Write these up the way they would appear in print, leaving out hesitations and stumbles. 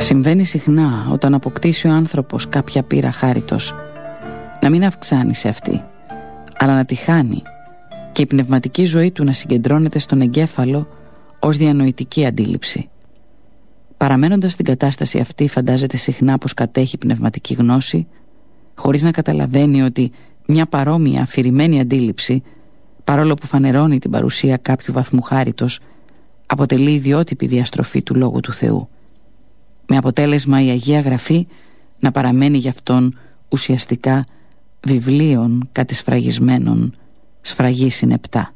Συμβαίνει συχνά όταν αποκτήσει ο άνθρωπος κάποια πείρα χάριτος να μην αυξάνει σε αυτή, αλλά να τη χάνει και η πνευματική ζωή του να συγκεντρώνεται στον εγκέφαλο ως διανοητική αντίληψη. Παραμένοντας στην κατάσταση αυτή, φαντάζεται συχνά πως κατέχει πνευματική γνώση, χωρίς να καταλαβαίνει ότι μια παρόμοια αφηρημένη αντίληψη, παρόλο που φανερώνει την παρουσία κάποιου βαθμού χάριτος, αποτελεί ιδιότυπη διαστροφή του Λόγου του Θεού, με αποτέλεσμα η Αγία Γραφή να παραμένει γι' αυτόν ουσιαστικά βιβλίων κατεσφραγισμένων, σφραγή συνεπτά.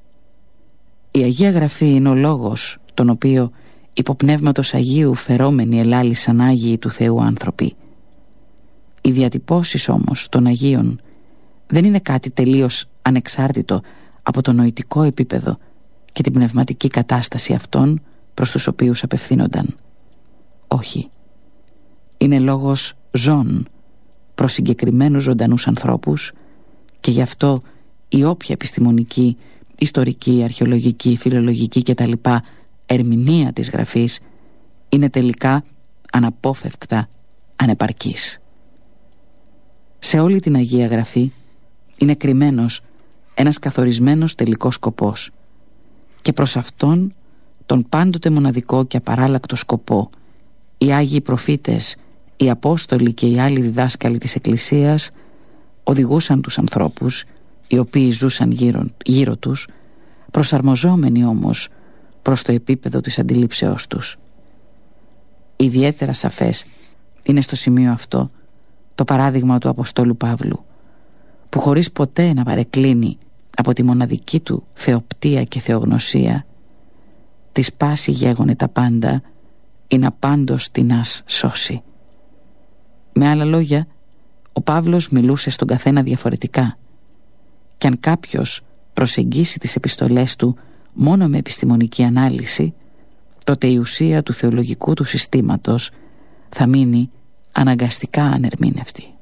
Η Αγία Γραφή είναι ο λόγος τον οποίο υπό πνεύματος Αγίου φερόμενοι ελάλησαν Άγιοι του Θεού άνθρωποι. Οι διατυπώσεις όμως των Αγίων δεν είναι κάτι τελείως ανεξάρτητο από το νοητικό επίπεδο και την πνευματική κατάσταση αυτών προς τους οποίους απευθύνονταν. Όχι. Είναι λόγος ζών προς συγκεκριμένους ζωντανούς ανθρώπους και γι' αυτό η όποια επιστημονική, ιστορική, αρχαιολογική, φιλολογική κτλ. Ερμηνεία της Γραφής είναι τελικά αναπόφευκτα ανεπαρκής. Σε όλη την Αγία Γραφή είναι κρυμμένος ένας καθορισμένος τελικός σκοπός και προς αυτόν τον πάντοτε μοναδικό και απαράλλακτο σκοπό οι Άγιοι προφήτες, οι Απόστολοι και οι άλλοι διδάσκαλοι της Εκκλησίας οδηγούσαν τους ανθρώπους οι οποίοι ζούσαν γύρω τους, προσαρμοζόμενοι όμως προς το επίπεδο της αντιλήψεώς τους. Ιδιαίτερα σαφές είναι στο σημείο αυτό το παράδειγμα του Αποστόλου Παύλου, που χωρίς ποτέ να παρεκκλίνει από τη μοναδική του θεοπτία και θεογνωσία, της πάση γέγονε τα πάντα ή να πάντως τινάς σώσει. Με άλλα λόγια, ο Παύλος μιλούσε στον καθένα διαφορετικά, και αν κάποιος προσεγγίσει τις επιστολές του μόνο με επιστημονική ανάλυση, τότε η ουσία του θεολογικού του συστήματος θα μείνει αναγκαστικά ανερμήνευτη.